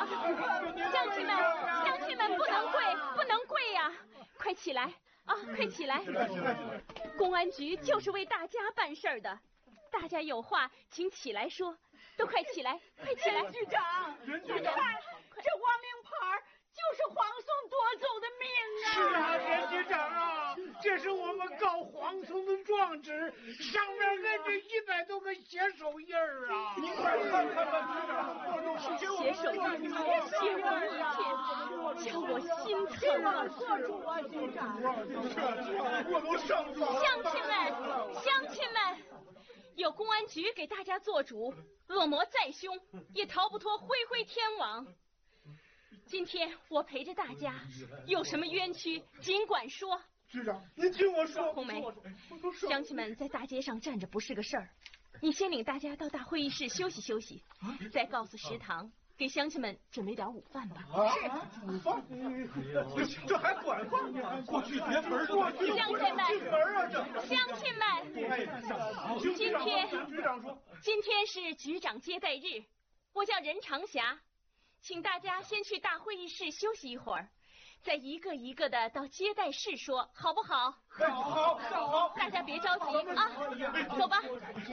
乡亲们，不能跪，不能跪呀！快起来啊，快起来！公安局就是为大家办事儿的，大家有话请起来说，都快起来，快起来！ 任局长，你看这王名牌就是黄松夺走的命啊！ 是啊，任局长啊，这是我们告黄松的状纸，上面摁着100多个写手印儿啊！ 您快看看吧，局长， 写手印，血红一片，叫我心疼啊！ 做主啊，局长！ 我都上诉了。 乡亲们，有公安局给大家做主，恶魔再凶也逃不脱灰灰天网。今天我陪着大家，有什么冤屈尽管说。 局长，您听我说。 红梅，乡亲们在大街上站着不是个事儿，你先领大家到大会议室休息休息，再告诉食堂给乡亲们准备点午饭吧。 是午饭？这还管饭呢？过去别门乡亲们， 进门啊！ 乡亲们，今天是局长接待日，我叫任长霞。请大家先去大会议室休息一会儿，再一个一个的到接待室说，好不好？ 好， 大家别着急啊，走吧。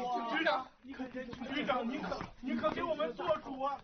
局长，您可给我们做主啊！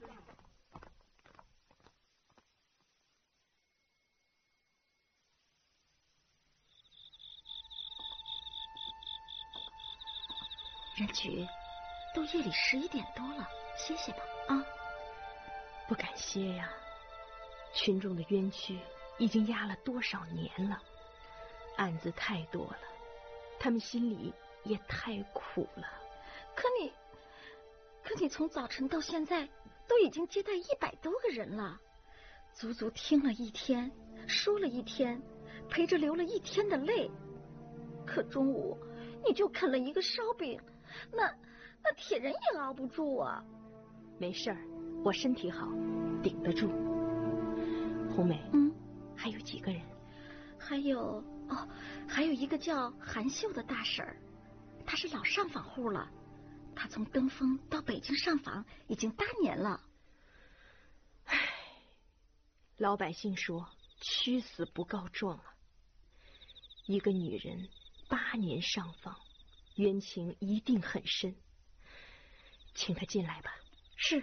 任局，都夜里11点多了，歇歇吧啊。 不敢歇呀，群众的冤屈已经压了多少年了，案子太多了，他们心里也太苦了。 可你从早晨到现在都已经接待100多个人了，足足听了一天，说了一天，陪着流了一天的泪。可中午你就啃了一个烧饼，那铁人也熬不住啊。 没事儿，我身体好，顶得住。红梅，还有几个人？ 还有一个叫韩秀的大婶儿，她是老上访户了，她从登封到北京上访已经8年了。 唉，老百姓说屈死不告状啊。一个女人8年上访，冤情一定很深，请她进来吧。 是。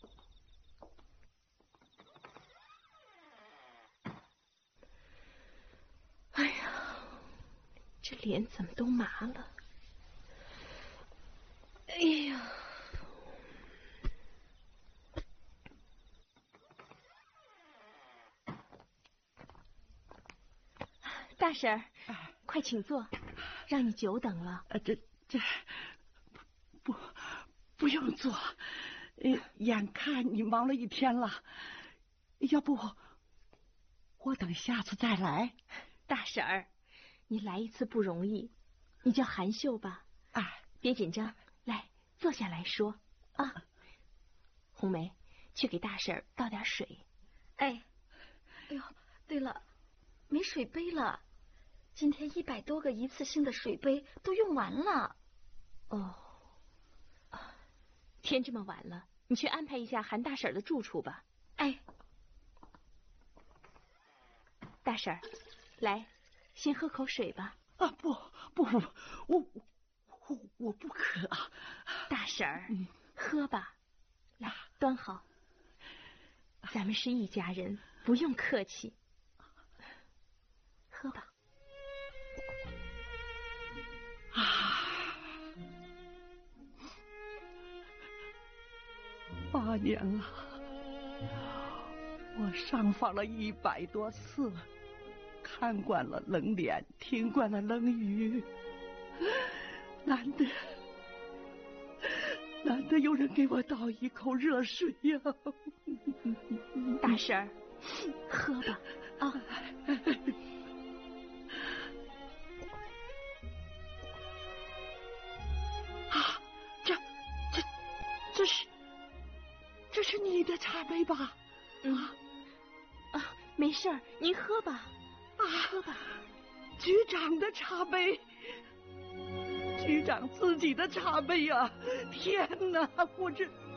哎呀，这脸怎么都麻了？哎呀，大婶儿，快请坐，让你久等了。 这不用坐，眼看你忙了一天了，要不我等下次再来。 大婶儿，你来一次不容易，你叫韩秀吧。别紧张，来坐下来说啊。红梅，去给大婶儿倒点水。 哎呦，对了，没水杯了，今天100多个一次性的水杯都用完了。 天这么晚了，你去安排一下韩大婶的住处吧。大婶儿，来，先喝口水吧。 不，我不渴啊。 大婶儿，喝吧，来，端好。咱们是一家人，不用客气。喝吧。 8年了，我上访了100多次，看惯了冷脸，听惯了冷语，难得有人给我倒一口热水呀！ 大婶儿，喝吧啊！ 这是你的茶杯吧？ 没事儿，您喝吧。喝吧。 局长的茶杯，局长自己的茶杯啊！天哪，我这